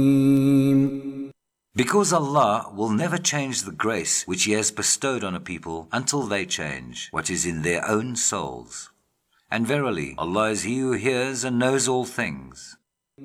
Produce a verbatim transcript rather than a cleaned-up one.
Because Allah will never change the grace which He has bestowed on a people until they change what is in their own souls. And verily, Allah is He who hears and knows all things.